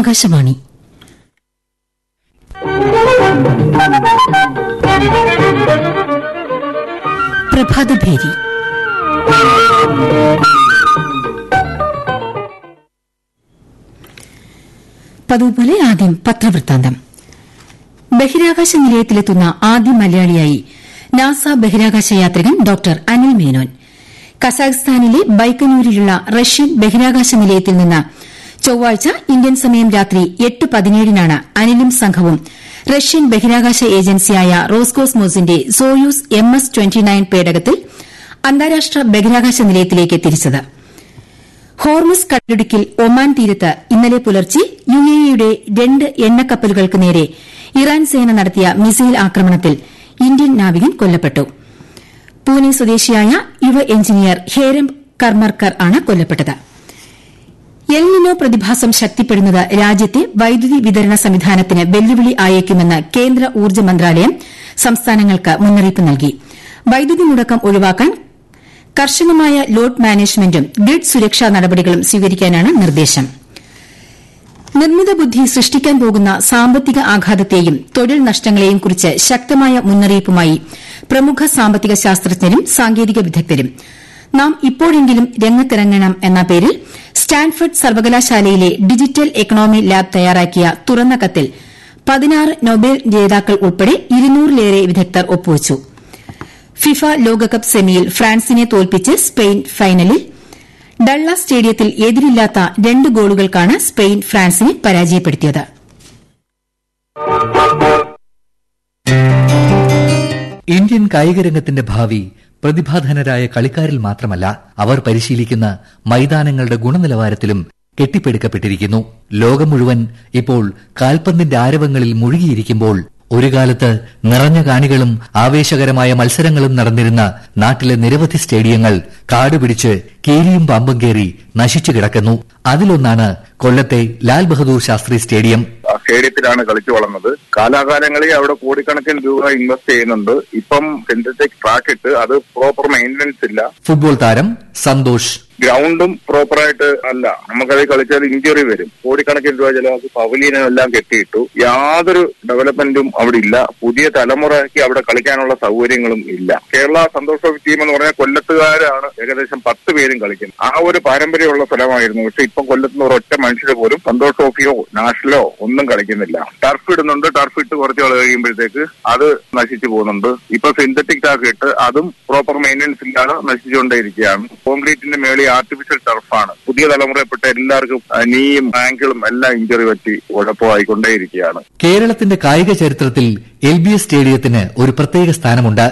ആകാശവാണി. പ്രഭാതഭേരി. പതിവുപോലെ ആദ്യം പത്രവൃത്താന്തം. ബഹിരാകാശ നിലയത്തിലെത്തുന്ന ആദ്യ മലയാളിയായി നാസ ബഹിരാകാശ യാത്രികൻ ഡോക്ടർ അനിൽ മേനോൻ. കസാഖ്സ്ഥാനിലെ ബൈക്കനൂരിലുള്ള റഷ്യൻ ബഹിരാകാശ നിലയത്തിൽ നിന്ന് ചൊവ്വാഴ്ച ഇന്ത്യൻ സമയം രാത്രി 8:17 അനിലും സംഘവും റഷ്യൻ ബഹിരാകാശ ഏജൻസിയായ റോസ്കോസ്മോസിന്റെ സോയൂസ് MS-29 പേടകത്തിൽ അന്താരാഷ്ട്ര ബഹിരാകാശ നിലയത്തിലേക്ക് തിരിച്ചത്. ഹോർമുസ് കടലിടുക്കിൽ ഒമാൻ തീരത്ത് ഇന്നലെ പുലർച്ചെ UAE-യുടെ 2 എണ്ണക്കപ്പലുകൾക്ക് നേരെ ഇറാൻ സേന നടത്തിയ മിസൈൽ ആക്രമണത്തിൽ ഇന്ത്യൻ നാവികൻ കൊല്ലപ്പെട്ടു. പൂനെ സ്വദേശിയായ യുവ എഞ്ചിനീയർ ഹേരം കർമർക്കർ ആണ് കൊല്ലപ്പെട്ടത്. എൽ നിനോ പ്രതിഭാസം ശക്തിപ്പെടുന്നത് രാജ്യത്തെ വൈദ്യുതി വിതരണ സംവിധാനത്തിന് വെല്ലുവിളി ആയേക്കുമെന്ന് കേന്ദ്ര ഊർജ്ജ മന്ത്രാലയം സംസ്ഥാനങ്ങൾക്ക് മുന്നറിയിപ്പ് നൽകി. വൈദ്യുതി മുടക്കം ഒഴിവാക്കാൻ കർശനമായ ലോഡ് മാനേജ്മെന്റും ഗ്രിഡ് സുരക്ഷാ നടപടികളും സ്വീകരിക്കാനാണ് നിർദ്ദേശം. നിർമ്മിത ബുദ്ധി സൃഷ്ടിക്കാൻ പോകുന്ന സാമ്പത്തിക ആഘാതത്തെയും തൊഴിൽ നഷ്ടങ്ങളെയും കുറിച്ച് ശക്തമായ മുന്നറിയിപ്പുമായി പ്രമുഖ സാമ്പത്തിക ശാസ്ത്രജ്ഞരും സാങ്കേതിക വിദഗ്ധരും. നാം ഇപ്പോഴെങ്കിലും രംഗത്തിറങ്ങണം എന്ന പേരിൽ സ്റ്റാൻഫോർഡ് സർവകലാശാലയിലെ ഡിജിറ്റൽ എക്കണോമി ലാബ് തയ്യാറാക്കിയ തുറന്ന കത്തിൽ 16 നൊബേൽ ജേതാക്കൾ ഉൾപ്പെടെ 200-ലേറെ വിദഗ്ധർ ഒപ്പുവച്ചു. ഫിഫ ലോകകപ്പ് സെമിയിൽ ഫ്രാൻസിനെ തോൽപ്പിച്ച് സ്പെയിൻ ഫൈനലിൽ. ഡള്ളാസ് സ്റ്റേഡിയത്തിൽ എതിരില്ലാത്ത 2 ഗോളുകൾക്കാണ് സ്പെയിൻ ഫ്രാൻസിനെ പരാജയപ്പെടുത്തിയത്. ഇന്ത്യൻ കായികരംഗത്തിന്റെ ഭാവി പ്രതിഭാധനരായ കളിക്കാരിൽ മാത്രമല്ല, അവർ പരിശീലിക്കുന്ന മൈതാനങ്ങളുടെ ഗുണനിലവാരത്തിലും കെട്ടിപ്പടുക്കപ്പെട്ടിരിക്കുന്നു. ലോകം മുഴുവൻ ഇപ്പോൾ കാൽപന്തിന്റെ ആരവങ്ങളിൽ മുഴുകിയിരിക്കുമ്പോൾ ഒരു കാലത്ത് നിറഞ്ഞ കാണികളും ആവേശകരമായ മത്സരങ്ങളും നടന്നിരുന്ന നാട്ടിലെ നിരവധി സ്റ്റേഡിയങ്ങൾ കാടുപിടിച്ച് കീരിയും പാമ്പും കയറി നശിച്ചു കിടക്കുന്നു. അതിലൊന്നാണ് കൊല്ലത്തെ ലാൽ ബഹദൂർ ശാസ്ത്രി സ്റ്റേഡിയം. സ്റ്റേഡിയത്തിലാണ് കളിച്ചു വളർന്നത്. കാലാകാലങ്ങളിൽ അവിടെ കോടിക്കണക്കിന് രൂപ ഇൻവെസ്റ്റ് ചെയ്യുന്നുണ്ട്. ഇപ്പം സിന്തറ്റിക് ട്രാക്ക് ഇട്ട് അത് പ്രോപ്പർ മെയിന്റനൻസ് ഇല്ല. ഫുട്ബോൾ താരം സന്തോഷ്. ഗ്രൗണ്ടും പ്രോപ്പറായിട്ട് അല്ല. നമുക്കത് കളിച്ചാൽ ഇഞ്ചുറി വരും. കോടിക്കണക്കിന് രൂപ ചിലവാക്കി പവലിയനും എല്ലാം കെട്ടിയിട്ടു. യാതൊരു ഡെവലപ്മെന്റും അവിടെ ഇല്ല. പുതിയ തലമുറയ്ക്ക് അവിടെ കളിക്കാനുള്ള സൗകര്യങ്ങളും ഇല്ല. കേരള സന്തോഷ് ട്രോഫി ടീം എന്ന് പറഞ്ഞാൽ കൊല്ലത്തുകാരാണ് ഏകദേശം 10 പേരും കളിക്കുന്നത്. ആ ഒരു പാരമ്പര്യമുള്ള സ്ഥലമായിരുന്നു. പക്ഷെ ഇപ്പം കൊല്ലത്തുനിന്ന് ഒരൊറ്റ മനുഷ്യര് പോലും സന്തോഷ് ട്രോഫിയോ നാഷണലോ ഒന്നും കളിക്കുന്നില്ല. ടർഫ് ഇടുന്നുണ്ട്. ടർഫ് ഇട്ട് കുറച്ച് നാൾ കഴിയുമ്പോഴത്തേക്ക് അത് നശിച്ചു പോകുന്നുണ്ട്. ഇപ്പൊ സിന്തറ്റിക് ടാക്ക് ഇട്ട് അതും പ്രോപ്പർ മെയിന്റനൻസ് ഇല്ലാതെ നശിച്ചുകൊണ്ടേയിരിക്കുകയാണ്. കോൺക്രീറ്റിന്റെ മേളിൽ ആർട്ടിഫിഷ്യൽ ടർഫാണ്. പുതിയ തലമുറയിൽപ്പെട്ട എല്ലാവർക്കും നീയും ആങ്കിളും എല്ലാം ഇഞ്ചുറി പറ്റി കുഴപ്പമായിക്കൊണ്ടേയിരിക്കുകയാണ്. കേരളത്തിന്റെ കായിക ചരിത്രത്തിൽ LBS സ്റ്റേഡിയത്തിന് ഒരു പ്രത്യേക സ്ഥാനമുണ്ട്.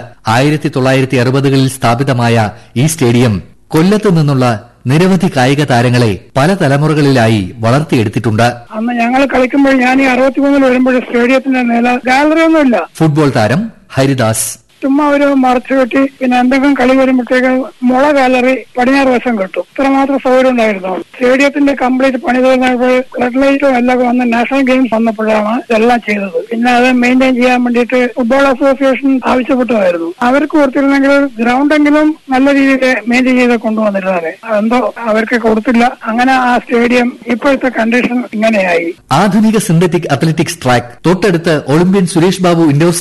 1960കളിൽ സ്ഥാപിതമായ ഈ സ്റ്റേഡിയം കൊല്ലത്ത് നിന്നുള്ള നിരവധി കായിക താരങ്ങളെ പല തലമുറകളിലായി വളർത്തിയെടുത്തിട്ടുണ്ട്. അന്ന് ഞങ്ങൾ കളിക്കുമ്പോൾ ഞാൻ ഈ 63 വരുമ്പോൾ സ്റ്റേഡിയത്തിന്റെ നില ഗാലറി ഒന്നുമില്ല. ഫുട്ബോൾ താരം ഹരിദാസ്. ചുമ്മാ ഒരു മറച്ചു കെട്ടി പിന്നെ എന്തെങ്കിലും കളി വരുമ്പോഴത്തേക്ക് മുള ഗാലറി പടിഞ്ഞാറ് വശം കിട്ടും. ഇത്രമാത്രം സൗകര്യം ഉണ്ടായിരുന്നു. സ്റ്റേഡിയത്തിന്റെ കംപ്ലീറ്റ് പണി തീർന്നപ്പോൾ റെഡ് ലൈറ്റും എല്ലാം വന്ന് നാഷണൽ ഗെയിംസ് വന്നപ്പോഴാണ് ഇതെല്ലാം ചെയ്തത്. പിന്നെ അത് മെയിൻറ്റെയിൻ ചെയ്യാൻ വേണ്ടിയിട്ട് ഫുട്ബോൾ അസോസിയേഷൻ ആവശ്യപ്പെട്ടതായിരുന്നു. അവർക്ക് കൊടുത്തിരുന്നെങ്കിൽ ഗ്രൗണ്ടെങ്കിലും നല്ല രീതിയിൽ മെയിൻറ്റെയിൻ ചെയ്ത് കൊണ്ടുവന്നിരുന്നാലേ. എന്തോ അവർക്ക് കൊടുത്തില്ല. അങ്ങനെ ആ സ്റ്റേഡിയം ഇപ്പോഴത്തെ കണ്ടീഷൻ ഇങ്ങനെയായി. ആധുനിക സിന്തറ്റിക് അത്ലറ്റിക്സ് ട്രാക്ക് തൊട്ടടുത്ത് ഒളിമ്പ്യൻ സുരേഷ് ബാബു ഇൻഡോർ